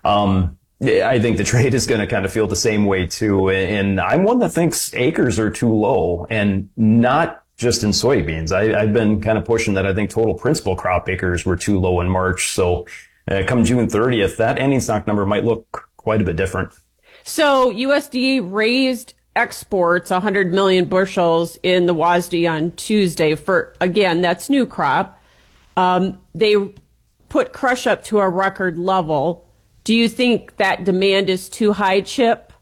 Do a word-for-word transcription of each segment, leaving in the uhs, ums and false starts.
Um, I think the trade is going to kind of feel the same way too. And I'm one that thinks acres are too low, and not just in soybeans. I, I've been kind of pushing that. I think total principal crop acres were too low in March. So uh, come June thirtieth, that ending stock number might look quite a bit different. So U S D A raised exports one hundred million bushels in the W A S D on Tuesday for, again, that's new crop. Um, they put crush up to a record level. Do you think that demand is too high, Chip?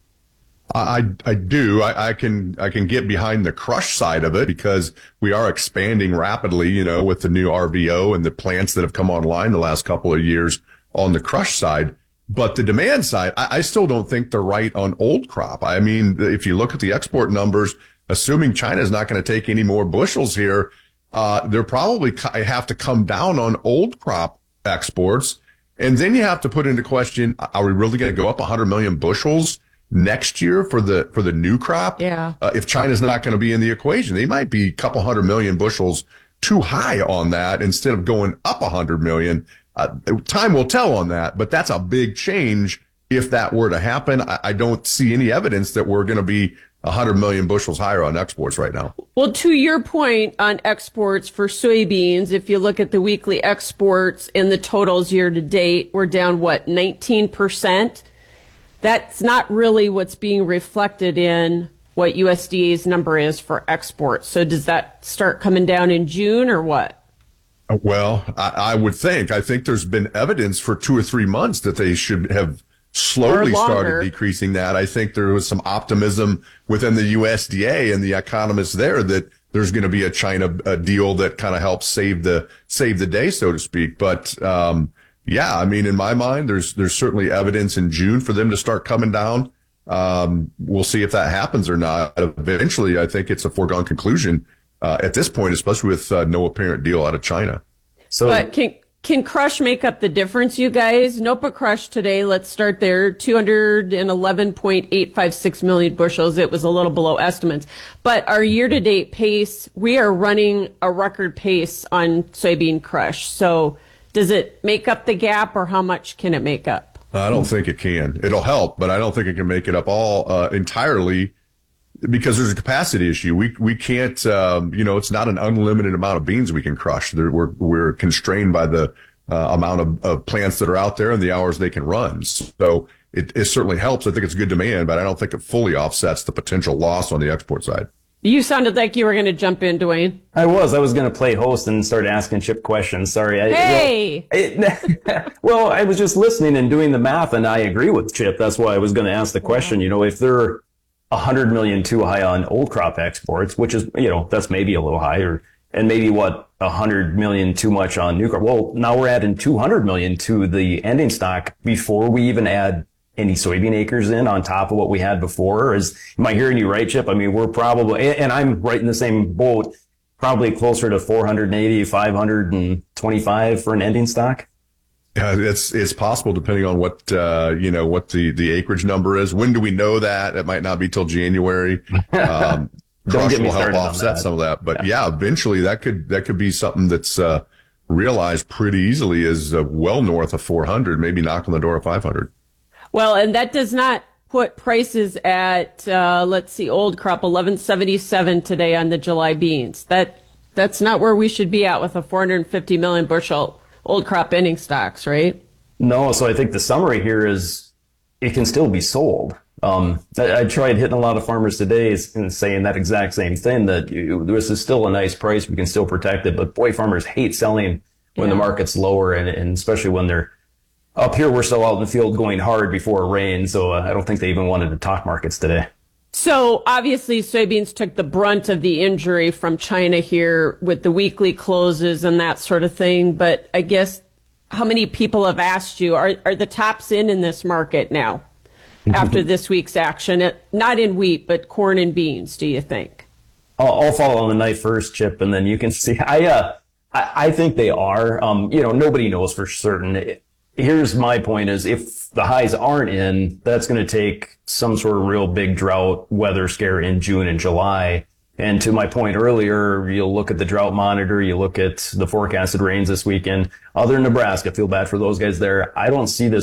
I, I do. I, I can I can get behind the crush side of it because we are expanding rapidly, you know, with the new R V O and the plants that have come online the last couple of years on the crush side. But the demand side, I, I still don't think they're right on old crop. I mean, if you look at the export numbers, assuming China is not going to take any more bushels here, uh, they're probably have to come down on old crop exports. And then you have to put into question, are we really going to go up one hundred million bushels next year for the for the new crop? Yeah. Uh, if China's not going to be in the equation, they might be a couple hundred million bushels too high on that instead of going up one hundred million. Uh, time will tell on that, but that's a big change if that were to happen. I, I don't see any evidence that we're going to be one hundred million bushels higher on exports right now. Well, to your point on exports for soybeans, if you look at the weekly exports and the totals year to date, we're down, what, nineteen percent? That's not really what's being reflected in what U S D A's number is for exports. So does that start coming down in June or what? Well, I, I would think. I think there's been evidence for two or three months that they should have slowly started decreasing that. I think there was some optimism within the U S D A and the economists there that there's going to be a China uh, deal that kind of helps save the save the day, so to speak. But um, yeah, I mean, in my mind, there's there's certainly evidence in June for them to start coming down. Um, we'll see if that happens or not. Eventually, I think it's a foregone conclusion uh, at this point, especially with uh, no apparent deal out of China. So, but can Can crush make up the difference, you guys? NOPA crush today, let's start there, two hundred eleven point eight five six million bushels. It was a little below estimates. But our year-to-date pace, we are running a record pace on soybean crush. So does it make up the gap, or how much can it make up? I don't think it can. It'll help, but I don't think it can make it up all uh, entirely, because there's a capacity issue. We we can't, um, you know, it's not an unlimited amount of beans we can crush. There, we're we're constrained by the uh, amount of, of plants that are out there and the hours they can run. So it, it certainly helps. I think it's good demand, but I don't think it fully offsets the potential loss on the export side. You sounded like you were going to jump in, Dwayne. I was. I was going to play host and start asking Chip questions. Sorry. I, hey! Well, it, well, I was just listening and doing the math, and I agree with Chip. That's why I was going to ask the question. You know, if they're one hundred million too high on old crop exports, which is, you know, that's maybe a little higher, and maybe what, one hundred million too much on new crop. Well, now we're adding two hundred million to the ending stock before we even add any soybean acres in on top of what we had before. Is, am I hearing you right, Chip? I mean, we're probably, and I'm right in the same boat, probably closer to four hundred eighty, five hundred twenty-five for an ending stock. Yeah, it's it's possible depending on what uh, you know what the, the acreage number is. When do we know that? It might not be till January. Um, Don't get me will help started offset on that. some of that, but yeah. yeah, eventually that could that could be something that's uh, realized pretty easily as uh, well north of four hundred, maybe knock on the door of five hundred. Well, and that does not put prices at uh, let's see, old crop eleven seventy-seven today on the July beans. That that's not where we should be at with a four hundred fifty million bushel old crop ending stocks, right? No, so I think the summary here is it can still be sold. Um, I, I tried hitting a lot of farmers today and saying that exact same thing, that you, this is still a nice price. We can still protect it. But boy, farmers hate selling when yeah. the market's lower, and, and especially when they're up here. We're still out in the field going hard before it rains. So uh, I don't think they even wanted to talk markets today. So obviously soybeans took the brunt of the injury from China here with the weekly closes and that sort of thing. But I guess how many people have asked you, are, are the tops in in this market now after this week's action? It, not in wheat, but corn and beans, do you think? I'll, I'll follow on the knife first, Chip, and then you can see. I, uh, I, I think they are. Um, you know, nobody knows for certain. It, Here's my point is, if the highs aren't in, that's going to take some sort of real big drought weather scare in June and July. And to my point earlier, you'll look at the drought monitor, you look at the forecasted rains this weekend. Other than Nebraska, feel bad for those guys there. I don't see this